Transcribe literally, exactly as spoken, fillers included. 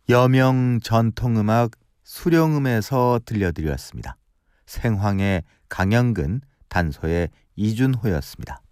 여명 전통음악 수령음에서 들려드렸습니다. 생황의 강영근, 단소의 이준호였습니다.